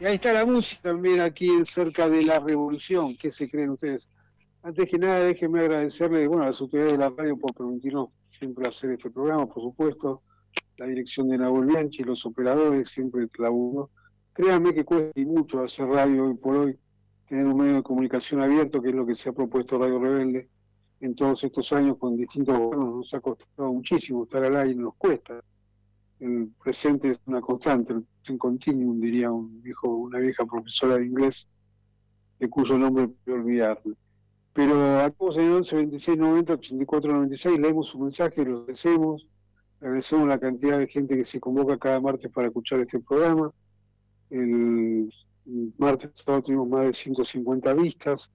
Y ahí está la música también aquí cerca de la revolución. ¿Qué se creen ustedes? Antes que nada, déjenme agradecerle, bueno, a las autoridades de la radio por permitirnos siempre hacer este programa, por supuesto, la dirección de Nahuel Bianchi, los operadores, siempre laburó. Créanme que cuesta y mucho hacer radio hoy por hoy, tener un medio de comunicación abierto, que es lo que se ha propuesto Radio Rebelde en todos estos años con distintos gobiernos. Nos ha costado muchísimo estar al aire, nos cuesta. El presente es una constante, el present continuum, diría una vieja profesora de inglés, de cuyo nombre puedo olvidarme. Pero estamos en el 11 26 90 84 96, leemos su mensaje, lo agradecemos la cantidad de gente que se convoca cada martes para escuchar este programa. El martes pasado tuvimos más de 150 vistas,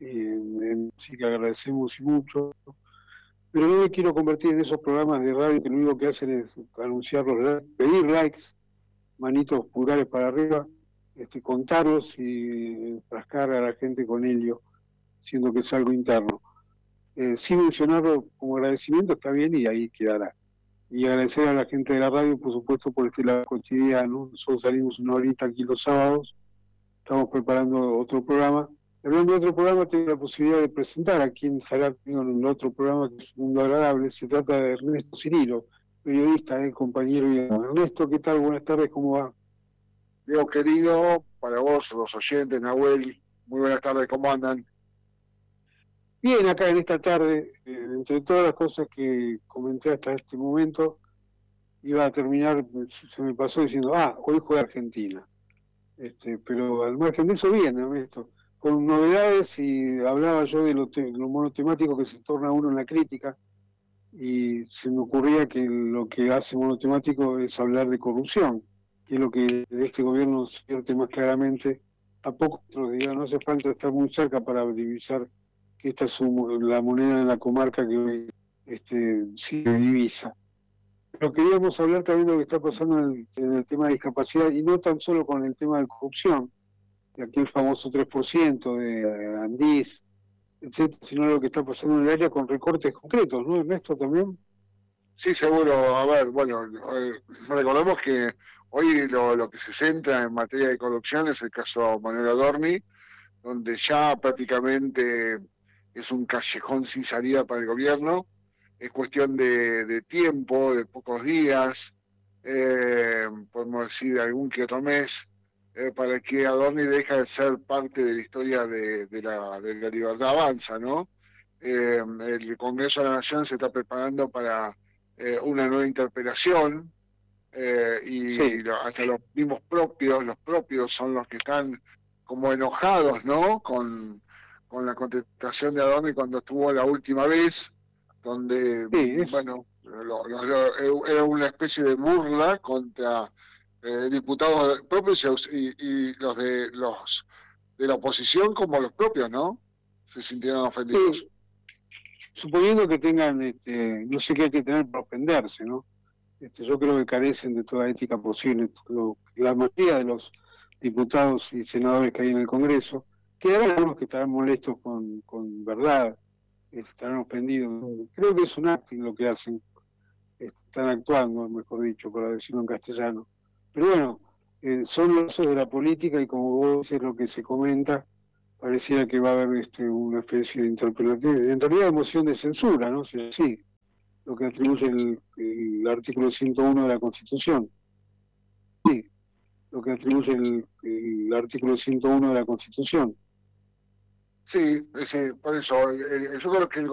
así que agradecemos y mucho. Pero no me quiero convertir en esos programas de radio que lo único que hacen es anunciar los likes, pedir likes, manitos pulgares para arriba, contarlos y enfrascar a la gente con ello, siendo que es algo interno. Sin mencionarlo como agradecimiento está bien y ahí quedará. Y agradecer a la gente de la radio, por supuesto, por este lado cotidiano. Nosotros salimos una horita aquí los sábados, estamos preparando otro programa. Hablando de otro programa, tengo la posibilidad de presentar a quien estará en el otro programa, que es Mundo Agradable. Se trata de Ernesto Cirilo, periodista, compañero. Ernesto, ¿qué tal? Buenas tardes, ¿cómo va? Diego querido, para vos, los oyentes, Nahuel, muy buenas tardes, ¿cómo andan? Bien, acá en esta tarde, entre todas las cosas que comenté hasta este momento, iba a terminar, se me pasó diciendo, hoy juega Argentina. Pero al margen de eso, bien, Ernesto, con novedades, y hablaba yo de lo monotemático que se torna uno en la crítica, y se me ocurría que lo que hace monotemático es hablar de corrupción, que es lo que este gobierno advierte más claramente. A pocos otros días no hace falta estar muy cerca para divisar que esta es la moneda de la comarca que hoy sigue divisa. Pero queríamos hablar también de lo que está pasando en el tema de discapacidad, y no tan solo con el tema de corrupción, de aquel famoso 3% de Andís, etcétera, sino lo que está pasando en el área con recortes concretos, ¿no, Ernesto, también? Sí, seguro, a ver, bueno, recordemos que hoy lo que se centra en materia de corrupción es el caso Manuel Adorni, donde ya prácticamente es un callejón sin salida para el gobierno, es cuestión de tiempo, de pocos días, podemos decir algún que otro mes, para que Adorni deje de ser parte de la historia de la libertad avanza, ¿no? El Congreso de la Nación se está preparando para una nueva interpelación, Sí, hasta los propios son los que están como enojados, ¿no? Con la contestación de Adorni cuando estuvo la última vez, donde, sí, bueno, era una especie de burla contra diputados propios y los de la oposición como los propios, ¿no? Se sintieron ofendidos. sí, suponiendo que tengan, no sé qué hay que tener para ofenderse, ¿no? Yo creo que carecen de toda ética posible. La mayoría de los diputados y senadores que hay en el Congreso, quedarán algunos que estarán molestos con verdad, estarán ofendidos. Creo que es un acting lo que hacen, están actuando, mejor dicho, para decirlo en castellano. Pero bueno, son los de la política, y como vos dices, lo que se comenta, pareciera que va a haber una especie de interpretación, en realidad moción de censura, ¿no? Sí, lo que atribuye el artículo 101 de la Constitución. Sí, lo que atribuye el artículo 101 de la Constitución. Sí, por eso, yo creo que el